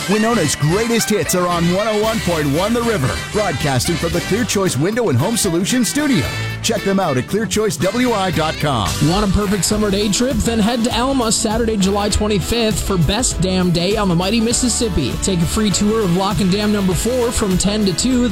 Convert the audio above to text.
Winona's greatest hits are on 101.1 The River, broadcasting from the Clear Choice Window and Home Solutions studio. Check them out at clearchoicewi.com. Want a perfect summer day trip? Then head to Alma Saturday, July 25th for Best Dam Day on the mighty Mississippi. Take a free tour of Lock and Dam number 4 from 10 to 2.